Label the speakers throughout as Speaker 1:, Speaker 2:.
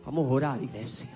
Speaker 1: Vamos a orar, iglesia.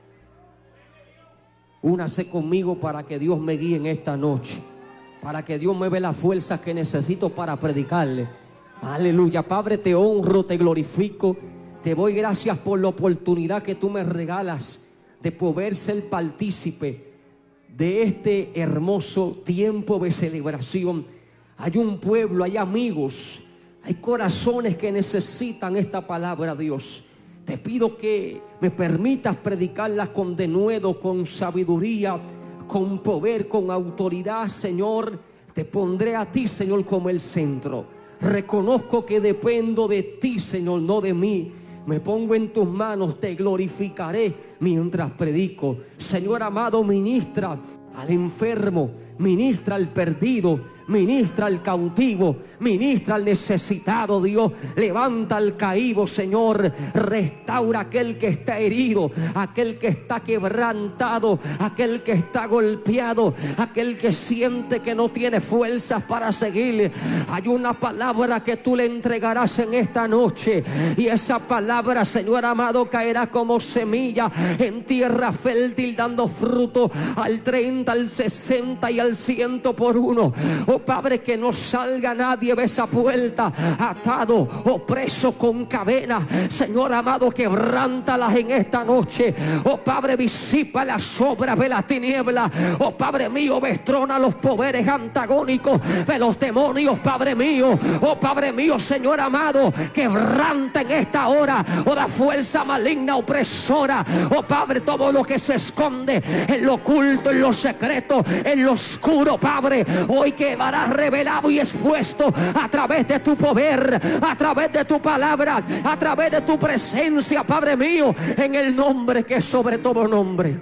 Speaker 1: Únase conmigo para que Dios me guíe en esta noche, para que Dios me dé las fuerzas que necesito para predicarle. Aleluya. Padre, te honro, te glorifico, te doy gracias por la oportunidad que tú me regalas de poder ser partícipe de este hermoso tiempo de celebración. Hay un pueblo, hay amigos, hay corazones que necesitan esta palabra, Dios. Te pido que me permitas predicarla con denuedo, con sabiduría, con poder, con autoridad, Señor. Te pondré a ti, Señor, como el centro. Reconozco que dependo de ti, Señor, no de mí. Me pongo en tus manos, te glorificaré mientras predico. Señor amado, ministra al enfermo, ministra al perdido, ministra al cautivo, ministra al necesitado. Dios, levanta al caído, Señor. Restaura aquel que está herido, aquel que está quebrantado, aquel que está golpeado, aquel que siente que no tiene fuerzas para seguir. Hay una palabra que tú le entregarás en esta noche, y esa palabra, Señor amado, caerá como semilla en tierra fértil, dando fruto al 30, al 60 y al 100 por uno. Oh Padre, que no salga nadie de esa puerta atado o preso con cadenas. Señor amado, quebrántalas en esta noche. Oh Padre, disipa las obras de la tiniebla. Oh Padre mío, destrona los poderes antagónicos de los demonios, Padre mío. Oh Padre mío, Señor amado, quebranta en esta hora, oh, la fuerza maligna opresora. Oh Padre, todo lo que se esconde en lo oculto, en lo secreto, en lo oscuro, Padre, hoy quedará revelado y expuesto a través de tu poder, a través de tu palabra, a través de tu presencia, Padre mío, en el nombre que es sobre todo nombre.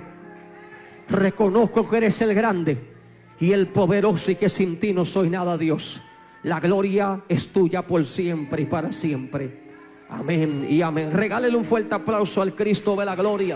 Speaker 1: Reconozco que eres el grande y el poderoso, y que sin ti no soy nada, Dios. La gloria es tuya por siempre y para siempre. Amén y amén. Regálele un fuerte aplauso al Cristo de la gloria.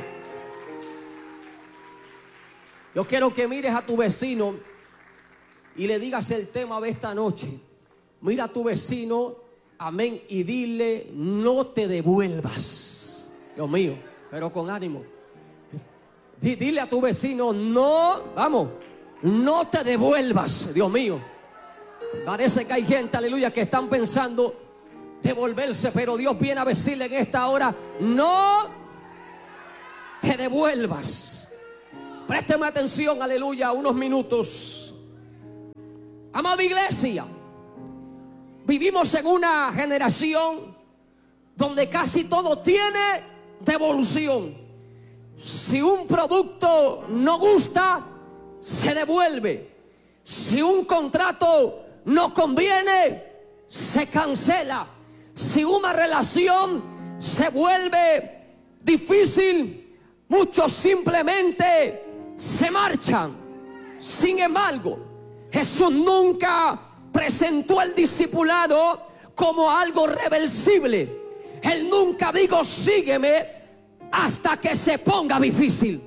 Speaker 1: Yo quiero que mires a tu vecino y le digas el tema de esta noche. Mira a tu vecino, amén, y dile: no te devuelvas. Dios mío, pero con ánimo. Dile a tu vecino: no, vamos, no te devuelvas. Dios mío, parece que hay gente, aleluya, que están pensando devolverse, pero Dios viene a decirle en esta hora: no te devuelvas. Présteme atención, aleluya, unos minutos. Amada iglesia, vivimos en una generación donde casi todo tiene devolución. Si un producto no gusta, se devuelve. Si un contrato no conviene, se cancela. Si una relación se vuelve difícil, muchos simplemente se marchan. Sin embargo, Jesús nunca presentó el discipulado como algo reversible. Él nunca dijo: sígueme hasta que se ponga difícil.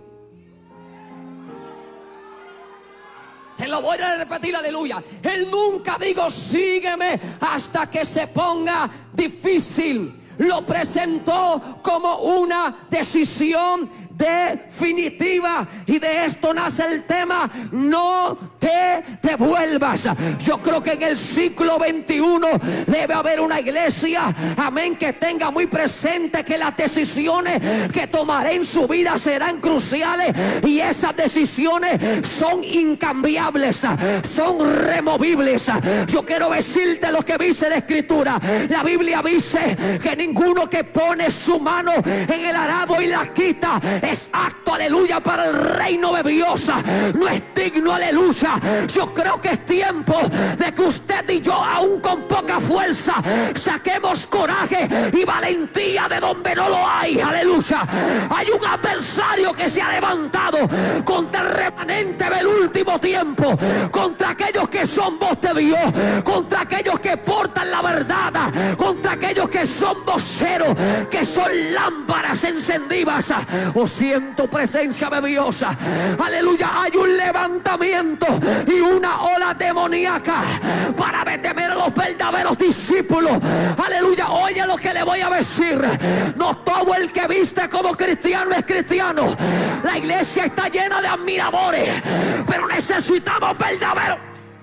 Speaker 1: Te lo voy a repetir, aleluya. Él nunca dijo: sígueme hasta que se ponga difícil. Lo presentó como una decisión definitiva, y de esto nace el tema: no te devuelvas. Yo creo que en el siglo XXI debe haber una iglesia, amén, que tenga muy presente que las decisiones que tomaré en su vida serán cruciales, y esas decisiones son incambiables, son removibles. Yo quiero decirte lo que dice la Escritura. La Biblia dice que ninguno que pone su mano en el arado y la quita es apto, aleluya, para el reino de Dios. No es digno, aleluya. Yo creo que es tiempo de que usted y yo, aún con poca fuerza, saquemos coraje y valentía de donde no lo hay, aleluya. Hay un adversario que se ha levantado contra el remanente del último tiempo, contra aquellos que son voz de Dios, contra aquellos que portan la verdad, contra aquellos que son voz voceros que son lámparas encendidas. Oh, siento presencia de Dios. Aleluya, hay un levantamiento y una ola demoníaca para detener a los verdaderos discípulos. Aleluya, oye lo que le voy a decir. No todo el que viste como cristiano es cristiano. La iglesia está llena de admiradores, pero necesitamos verdaderos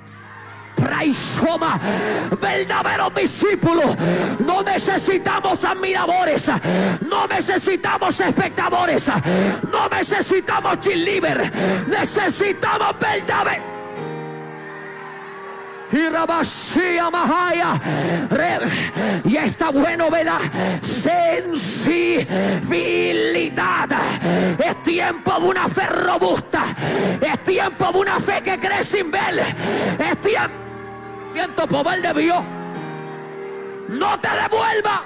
Speaker 1: discípulos. No necesitamos admiradores, no necesitamos espectadores, no necesitamos cheerleaders, necesitamos verdaderos. Y Rabashia Mahaya. Y está bueno ver la sensibilidad. Es tiempo de una fe robusta. Es tiempo de una fe que cree sin ver. Es tiempo. Siento poder de Dios. No te devuelva.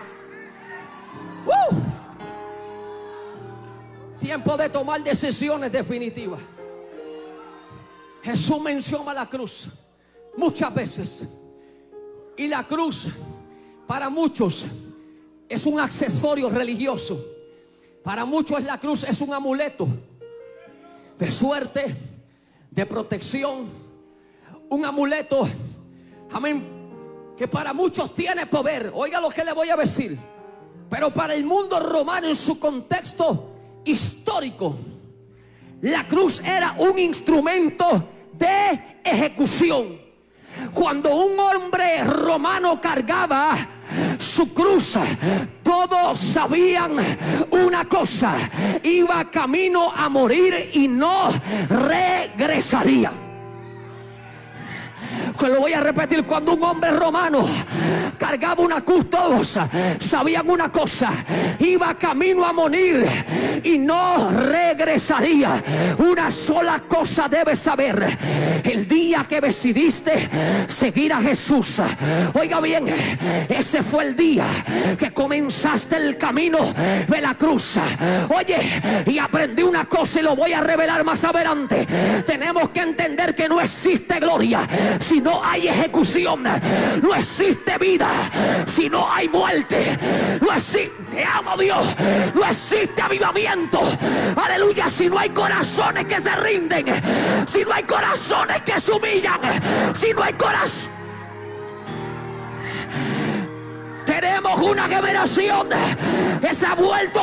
Speaker 1: Tiempo de tomar decisiones definitivas. Jesús menciona la cruz muchas veces, y la cruz para muchos es un accesorio religioso. Para muchos la cruz es un amuleto de suerte, de protección, un amuleto, amén, que para muchos tiene poder. Oiga lo que le voy a decir. Pero para el mundo romano, en su contexto histórico, la cruz era un instrumento de ejecución. Cuando un hombre romano cargaba su cruz, todos sabían una cosa: iba camino a morir y no regresaría. Lo voy a repetir. Cuando un hombre romano cargaba una cruz, todos sabían una cosa: iba camino a morir y no regresaría. Una sola cosa debes saber: el día que decidiste seguir a Jesús, oiga bien, ese fue el día que comenzaste el camino de la cruz. Oye, y aprendí una cosa y lo voy a revelar más adelante. Tenemos que entender que no existe gloria si no hay ejecución. No existe vida si no hay muerte. No existe, te amo Dios, no existe avivamiento, aleluya, si no hay corazones que se rinden, si no hay corazones que se humillan, si no hay corazón. Tenemos una generación que se ha vuelto